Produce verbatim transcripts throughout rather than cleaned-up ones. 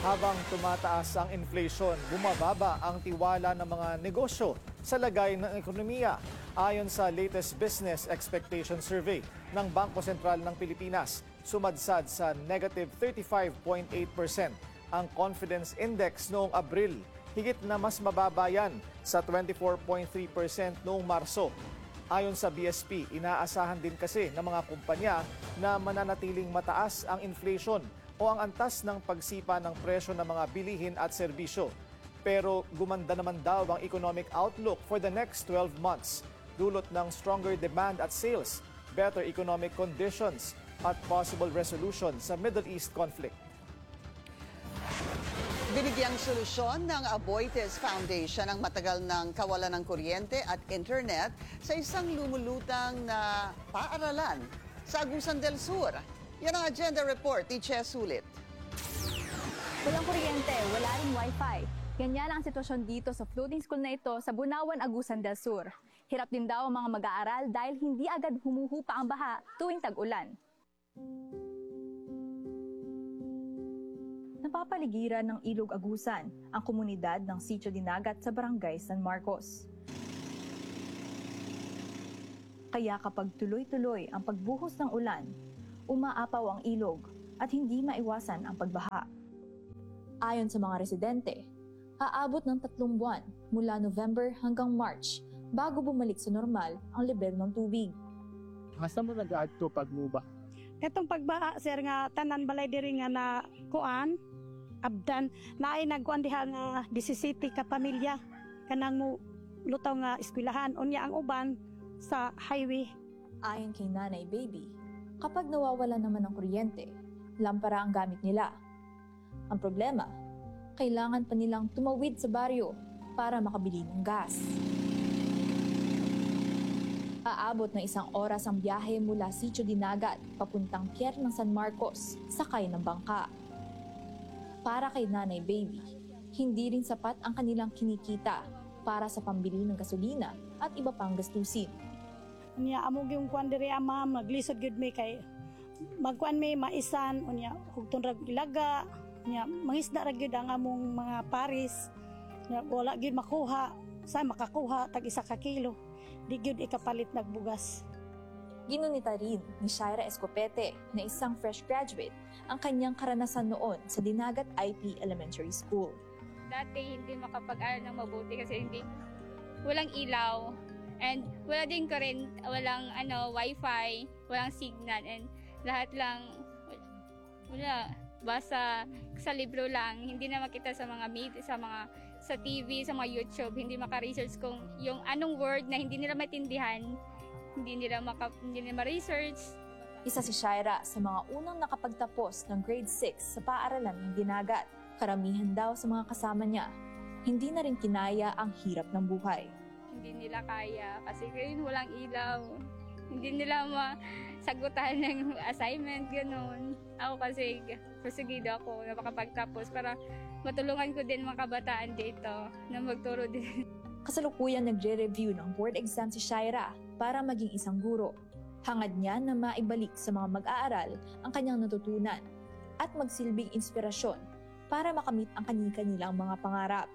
Habang tumataas ang inflation, bumababa ang tiwala ng mga negosyo sa lagay ng ekonomiya. Ayon sa latest Business Expectation Survey ng Bangko Sentral ng Pilipinas, sumadsad sa negative thirty-five point eight percent ang confidence index noong Abril. Higit na mas mababa yan sa twenty-four point three percent noong Marso. Ayon sa B S P, inaasahan din kasi ng mga kumpanya na mananatiling mataas ang inflation o ang antas ng pagsipa ng presyo ng mga bilihin at serbisyo. Pero gumanda naman daw ang economic outlook for the next twelve months, dulot ng stronger demand at sales, better economic conditions at possible resolution sa Middle East conflict. Binigyang solusyon ng Aboitiz Foundation ang matagal ng kawalan ng kuryente at internet sa isang lumulutang na paaralan sa Agusan del Sur. Yan ang agenda report ni Che Sulit. Walang kuryente, wala ring wifi. Ganyan ang sitwasyon dito sa floating school na ito sa Bunawan, Agusan del Sur. Hirap din daw ang mga mag-aaral dahil hindi agad humuhupa ang baha tuwing tag-ulan. Napapaligiran ng Ilog Agusan ang komunidad ng Sitio Dinagat sa Barangay San Marcos. Kaya kapag tuloy-tuloy ang pagbuhos ng ulan, umaapaw ang ilog at hindi maiwasan ang pagbaha. Ayon sa mga residente, aabot ng tatlong buwan mula November hanggang March bago bumalik sa normal ang level ng tubig. Hasta mo nag-aadto pagmuba? Itong pagbaha, sir, nga tanan balay diri nga na kuan, abdan, na ay nagkuan diha nga disisiti ka pamilya, kanang mo lutaw nga eskwelahan, unya ang uban sa highway. Ayon kay Nanay Baby, kapag nawawala naman ng kuryente, lampara ang gamit nila. Ang problema, kailangan pa nilang tumawid sa baryo para makabili ng gas. Aabot ng isang oras ang biyahe mula Sitio Dinagat papuntang Pier ng San Marcos, sakay ng bangka. Para kay Nanay Baby, hindi rin sapat ang kanilang kinikita para sa pambili ng gasolina at iba pang gastusin. Unya amog yung kuan diri ama maglisod gud mi kay magkuan mi maisan unya hugton rag ilaga unya mangisda ra gyud ang among mga paris. Unya wala gyud makuha, sa makakuha tag isa ka kilo. Di gyud ikapalit nagbugas. Ginunita rin ni Shaira Escopete na isang fresh graduate ang kanyang karanasan noon sa Dinagat I P Elementary School. Dati hindi makapag-aral ng mabuti kasi hindi walang ilaw and wala din current, walang ano wifi, walang signal and lahat lang wala basa sa libro lang, hindi na makita sa mga media, sa mga sa T V, sa mga YouTube, hindi maka-research kung yung anong word na hindi nila maintindihan, hindi nila maka, hindi nila ma-research. Isa si Shaira sa mga unang nakapagtapos ng grade six sa paaralan ng Dinagat. Karamihan daw sa mga kasama niya, hindi na rin kinaya ang hirap ng buhay. Hindi nila kaya kasi ngayon walang ilaw. Hindi nila masagutan ng assignment, gano'n. Ako kasi persegido ako na makapagtapos para matulungan ko din mga kabataan dito na magturo din. Kasalukuyan nagre-review ng board exam si Shaira para maging isang guro. Hangad niya na maibalik sa mga mag-aaral ang kanyang natutunan at magsilbing inspirasyon para makamit ang kani-kanilang mga pangarap.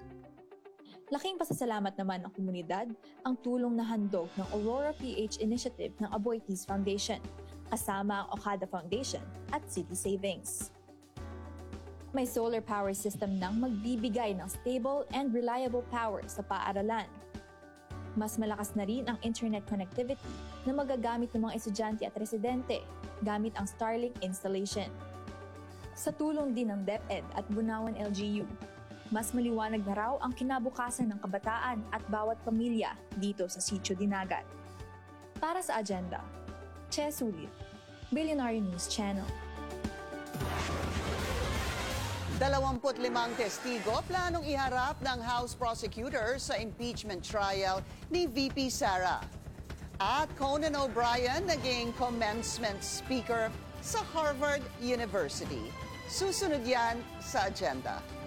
Laking pasasalamat naman ng komunidad ang tulong na handog ng Aurora P H Initiative ng Aboitiz Foundation, kasama ang Okada Foundation at City Savings. May solar power system nang magbibigay ng stable and reliable power sa paaralan. Mas malakas na rin ang internet connectivity na magagamit ng mga estudyante at residente gamit ang Starlink installation. Sa tulong din ng DepEd at Bunawan L G U, mas maliwanag na raw ang kinabukasan ng kabataan at bawat pamilya dito sa Sitio Dinagat. Para sa agenda, Che Sulit, Billionaire News Channel. Dalawamput limang testigo planong iharap ng House Prosecutor sa impeachment trial ni V P Sara. At Conan O'Brien naging commencement speaker sa Harvard University. Susunod yan sa agenda.